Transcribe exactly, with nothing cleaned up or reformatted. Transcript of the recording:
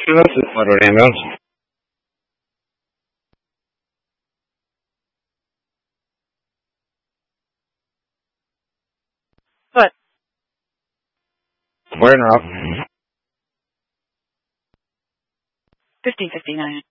This is Edward Ambulance. What? Where in Rock? fifteen fifty-nine.